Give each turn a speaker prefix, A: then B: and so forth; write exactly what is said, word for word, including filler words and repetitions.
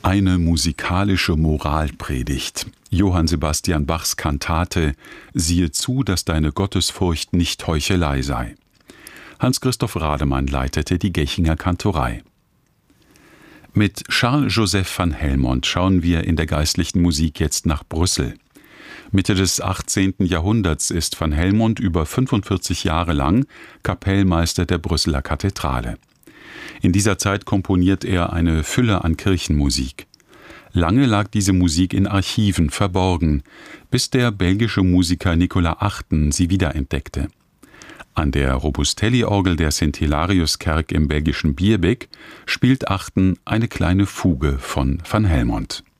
A: Eine musikalische Moralpredigt. Johann Sebastian Bachs Kantate »Siehe zu, dass deine Gottesfurcht nicht Heuchelei sei«. Hans-Christoph Rademann leitete die Gechinger Kantorei. Mit Charles-Joseph van Helmont schauen wir in der geistlichen Musik jetzt nach Brüssel. Mitte des achtzehnten Jahrhunderts ist van Helmont über fünfundvierzig Jahre lang Kapellmeister der Brüsseler Kathedrale. In dieser Zeit komponiert er eine Fülle an Kirchenmusik. Lange lag diese Musik in Archiven verborgen, bis der belgische Musiker Nicolas Achten sie wiederentdeckte. An der Robustelli-Orgel der Sint-Hilarius-Kerk im belgischen Bierbeek spielt Achten eine kleine Fuge von van Helmont.